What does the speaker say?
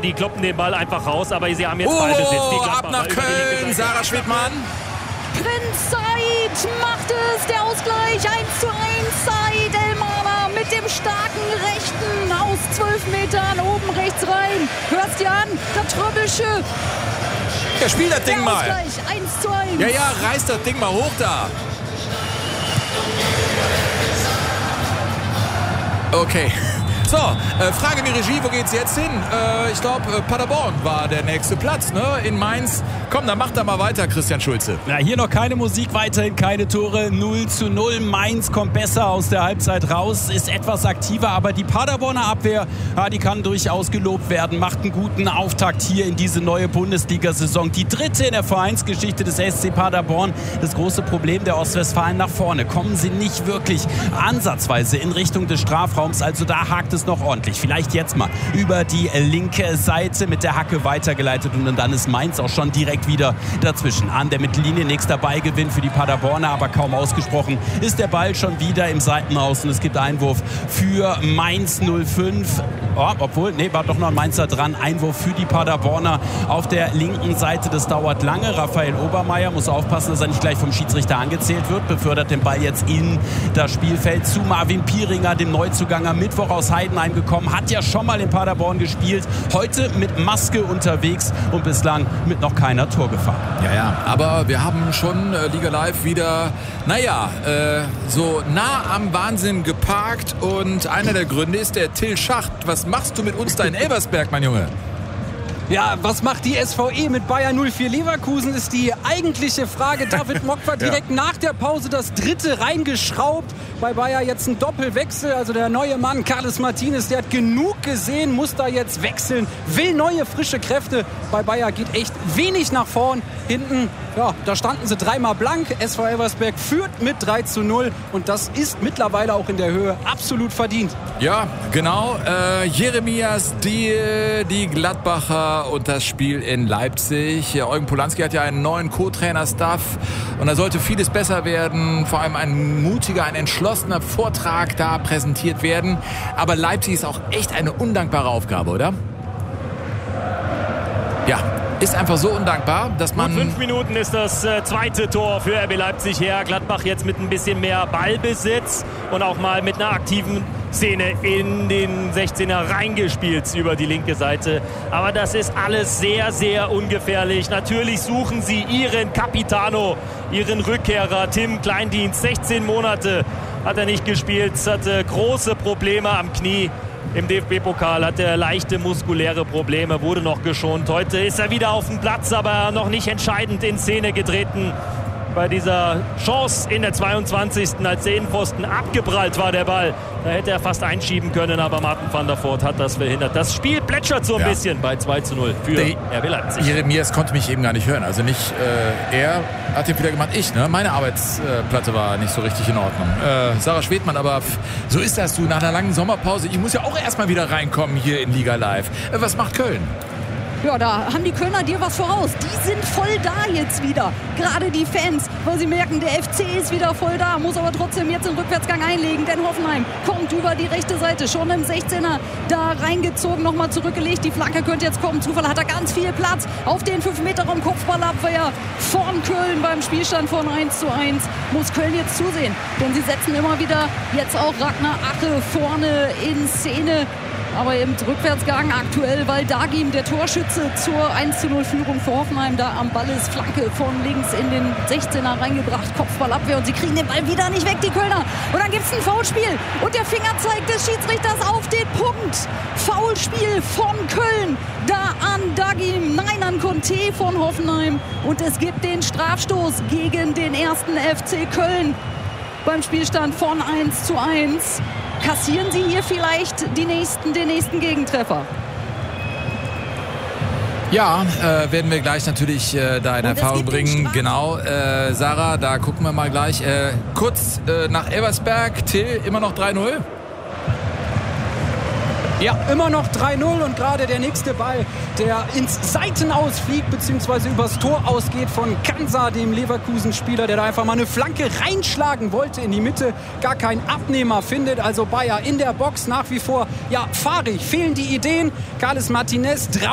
die kloppen den Ball einfach raus, aber sie haben jetzt Ballbesitz. Die ab nach Köln, Sarah Schwedmann. Prinz Said macht es, der Ausgleich 1:1. Said Elmaner mit dem starken Rechten aus 12 Metern oben rechts rein. Hörst du an, der Tröbelsche. Ja, spiel das Ding mal. Ausgleich 1:1. Ja, reiß das Ding mal hoch da. Okay. So, Frage wie Regie, wo geht's jetzt hin? Ich glaube, Paderborn war der nächste Platz, ne? In Mainz. Komm, dann mach da mal weiter, Christian Schulze. Ja, hier noch keine Musik, weiterhin keine Tore. 0:0. Mainz kommt besser aus der Halbzeit raus, ist etwas aktiver, aber die Paderborner Abwehr, ja, die kann durchaus gelobt werden. Macht einen guten Auftakt hier in diese neue Bundesliga-Saison. Die dritte in der Vereinsgeschichte des SC Paderborn. Das große Problem der Ostwestfalen nach vorne. Kommen sie nicht wirklich ansatzweise in Richtung des Strafraums. Also da hakt es noch ordentlich. Vielleicht jetzt mal über die linke Seite mit der Hacke weitergeleitet und dann ist Mainz auch schon direkt wieder dazwischen. An der Mittellinie nächster Ballgewinn für die Paderborner, aber kaum ausgesprochen ist der Ball schon wieder im Seitenhaus und es gibt Einwurf für Mainz 05. Oh, war doch noch ein Mainzer dran. Einwurf für die Paderborner auf der linken Seite. Das dauert lange. Raphael Obermeier muss aufpassen, dass er nicht gleich vom Schiedsrichter angezählt wird. Befördert den Ball jetzt in das Spielfeld zu Marvin Pieringer, dem Neuzugang am Mittwoch aus Heidenheim gekommen. Hat ja schon mal in Paderborn gespielt. Heute mit Maske unterwegs und bislang mit noch keiner Torgefahr. Ja, aber wir haben schon Liga Live wieder, so nah am Wahnsinn geparkt und einer der Gründe ist der Till Schacht. Was machst du mit uns da in Elversberg, mein Junge? Ja, was macht die SVE mit Bayer 04 Leverkusen, ist die eigentliche Frage. David Mock war direkt nach der Pause das dritte reingeschraubt. Bei Bayer jetzt ein Doppelwechsel. Also der neue Mann, Carles Martinez, der hat genug gesehen, muss da jetzt wechseln, will neue, frische Kräfte. Bei Bayer geht echt wenig nach vorn. Hinten, ja, da standen sie dreimal blank. SV Elversberg führt mit 3:0 und das ist mittlerweile auch in der Höhe absolut verdient. Ja, genau. Jeremias Diehl, die Gladbacher und das Spiel in Leipzig. Eugen Polanski hat ja einen neuen Co-Trainer-Staff und da sollte vieles besser werden. Vor allem ein mutiger, ein entschlossener Vortrag da präsentiert werden. Aber Leipzig ist auch echt eine undankbare Aufgabe, oder? Ja. Ist einfach so undankbar, dass man... 5 Minuten ist das zweite Tor für RB Leipzig her. Gladbach jetzt mit ein bisschen mehr Ballbesitz und auch mal mit einer aktiven Szene in den 16er reingespielt über die linke Seite. Aber das ist alles sehr, sehr ungefährlich. Natürlich suchen sie ihren Capitano, ihren Rückkehrer Tim Kleindienst. 16 Monate hat er nicht gespielt, hatte große Probleme am Knie. Im DFB-Pokal hat er leichte muskuläre Probleme, wurde noch geschont. Heute ist er wieder auf dem Platz, aber noch nicht entscheidend in Szene getreten. Bei dieser Chance in der 22. als der Innenpfosten abgeprallt war der Ball. Da hätte er fast einschieben können, aber Martin van der Voort hat das verhindert. Das Spiel plätschert so ein bisschen bei 2:0 für RB Leipzig. Jeremias konnte mich eben gar nicht hören. Also nicht er hat den Fehler gemacht, ich. Ne? Meine Arbeitsplatte war nicht so richtig in Ordnung. Sarah Schwedmann, aber so ist das, du, nach einer langen Sommerpause. Ich muss ja auch erstmal wieder reinkommen hier in Liga Live. Was macht Köln? Ja, da haben die Kölner dir was voraus. Die sind voll da jetzt wieder. Gerade die Fans, weil sie merken, der FC ist wieder voll da, muss aber trotzdem jetzt den Rückwärtsgang einlegen, denn Hoffenheim kommt über die rechte Seite, schon im 16er da reingezogen, nochmal zurückgelegt. Die Flanke könnte jetzt kommen. Zufall hat er ganz viel Platz auf den 5-Meter-Raum. Kopfballabwehr von Köln beim Spielstand von 1:1. Muss Köln jetzt zusehen, denn sie setzen immer wieder jetzt auch Ragnar Ache vorne in Szene. Aber im Rückwärtsgang aktuell, weil Dagim, der Torschütze, zur 1:0-Führung für Hoffenheim da am Ball ist. Flanke von links in den 16er reingebracht. Kopfballabwehr und sie kriegen den Ball wieder nicht weg, die Kölner. Und dann gibt es ein Foulspiel. Und der Fingerzeig des Schiedsrichters auf den Punkt. Foulspiel von Köln. Da an Dagim, nein, an Conte von Hoffenheim. Und es gibt den Strafstoß gegen den ersten FC Köln. Beim Spielstand von 1:1. Kassieren sie hier vielleicht den nächsten Gegentreffer? Ja, werden wir gleich natürlich da in Erfahrung bringen. Genau, Sarah, da gucken wir mal gleich. Kurz nach Elversberg, Till, immer noch 3:0? Ja, immer noch 3:0 und gerade der nächste Ball, der ins Seitenaus fliegt, beziehungsweise übers Tor ausgeht von Kansa, dem Leverkusen-Spieler, der da einfach mal eine Flanke reinschlagen wollte in die Mitte, gar keinen Abnehmer findet. Also Bayer in der Box nach wie vor, ja, fahrig, fehlen die Ideen. Carles Martinez